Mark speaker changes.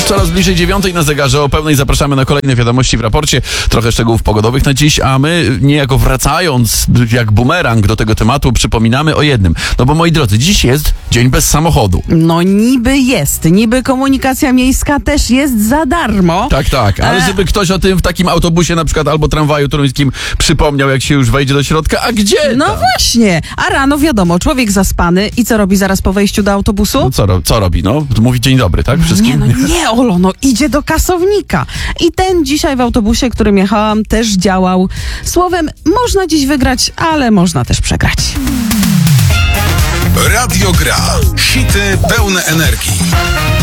Speaker 1: Coraz bliżej 9 na zegarze, o pełnej zapraszamy na kolejne wiadomości w raporcie. Trochę szczegółów pogodowych na dziś, a my niejako wracając jak bumerang do tego tematu przypominamy o jednym. No bo moi drodzy, dziś jest dzień bez samochodu.
Speaker 2: No niby jest, niby komunikacja miejska też jest za darmo.
Speaker 1: Tak, ale żeby ktoś o tym w takim autobusie na przykład albo tramwaju toruńskim przypomniał, jak się już wejdzie do środka, a gdzie
Speaker 2: No
Speaker 1: tam?
Speaker 2: właśnie, a rano wiadomo, człowiek zaspany i co robi zaraz po wejściu do autobusu?
Speaker 1: No co robi? No, mówi dzień dobry, tak? Wszystkim?
Speaker 2: Nie, Olo, no idzie do kasownika. I ten dzisiaj w autobusie, którym jechałam, też działał. Słowem, można dziś wygrać, ale można też przegrać.
Speaker 3: Radio Gra. Hity pełne energii.